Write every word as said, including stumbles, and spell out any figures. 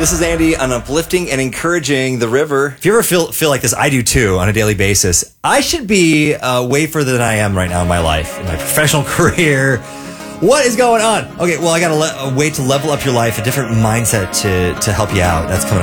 This is Andy on uplifting and encouraging the river. If you ever feel feel like this, I do too, on a daily basis. I should be uh, way further than I am right now in my life, in my professional career. What is going on? Okay, well, I got le- a way to level up your life, a different mindset to, to help you out. That's coming up.